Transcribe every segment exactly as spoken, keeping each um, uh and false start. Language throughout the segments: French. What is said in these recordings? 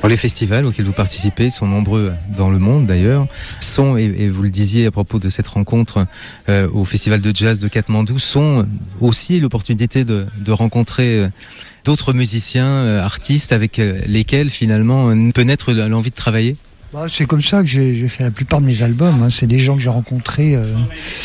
Alors, les festivals auxquels vous participez sont nombreux dans le monde d'ailleurs, sont, et, et vous le disiez à propos de cette rencontre euh, au Festival de Jazz de Katmandou, sont aussi l'opportunité de, de rencontrer euh, d'autres musiciens, euh, artistes avec euh, lesquels finalement euh, peut naître l'envie de travailler. Bah, c'est comme ça que j'ai, j'ai fait la plupart de mes albums, hein. C'est des gens que j'ai rencontrés euh,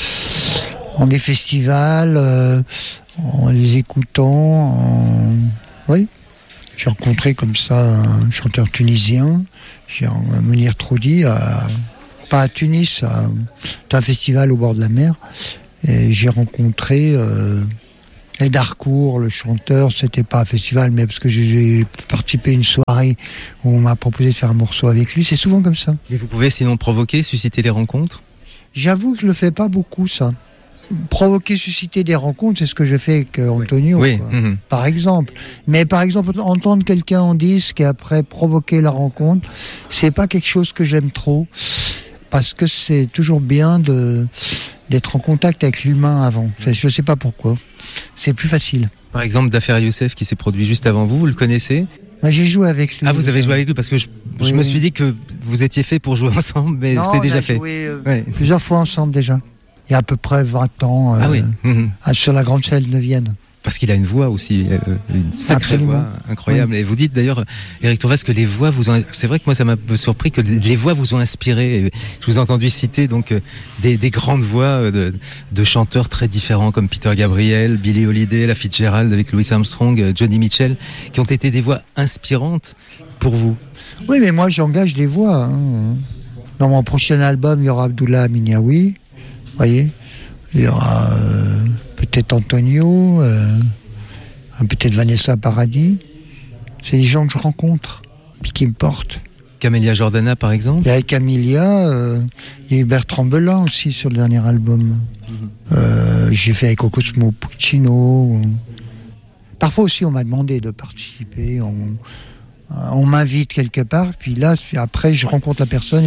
en des festivals, euh, en les écoutant, en... oui. J'ai rencontré comme ça un chanteur tunisien, j'ai Mounir Troudi, à, pas à Tunis, à, à un festival au bord de la mer. Et j'ai rencontré euh, Ed Harcourt, le chanteur. C'était pas un festival, mais parce que j'ai, j'ai participé à une soirée où on m'a proposé de faire un morceau avec lui. C'est souvent comme ça. Et vous pouvez sinon provoquer, susciter des rencontres ? J'avoue que je le fais pas beaucoup, ça. Provoquer, susciter des rencontres, c'est ce que je fais avec Antonio, oui. Quoi, Mmh. par exemple. Mais par exemple, entendre quelqu'un en disque et après provoquer la rencontre, c'est pas quelque chose que j'aime trop, parce que c'est toujours bien de, d'être en contact avec l'humain avant. Enfin, je sais pas pourquoi. C'est plus facile. Par exemple, Dafer Youssef qui s'est produit juste avant vous, vous le connaissez ? Moi, j'ai joué avec lui. Ah, vous avez joué avec lui, parce que je, oui. je me suis dit que vous étiez fait pour jouer ensemble, mais non, c'est déjà on a fait. joué, euh, ouais. plusieurs fois ensemble déjà. Il y a à peu près vingt ans, euh, ah oui. Mmh. sur la grande scène de Vienne. Parce qu'il a une voix aussi, euh, une sacrée Absolument. voix incroyable. Oui. Et vous dites d'ailleurs, Éric Tourès, que les voix vous ont... C'est vrai que moi ça m'a surpris que les voix vous ont inspiré. Je vous ai entendu citer donc des, des grandes voix de, de chanteurs très différents comme Peter Gabriel, Billie Holiday, La Fitzgerald avec Louis Armstrong, Johnny Mitchell, qui ont été des voix inspirantes pour vous. Oui, mais moi j'engage des voix. Hein. Dans mon prochain album, il y aura Abdullah Minyawi, vous voyez. Il y aura euh, peut-être Antonio, euh, peut-être Vanessa Paradis. C'est des gens que je rencontre, puis qui me portent. Camélia Jordana, par exemple. Il y a Camélia, euh, il y a Bertrand Belin aussi sur le dernier album. Mm-hmm. Euh, j'ai fait avec Cosmo Puccino. Parfois aussi, on m'a demandé de participer. On, on m'invite quelque part, puis là, après, je rencontre la personne.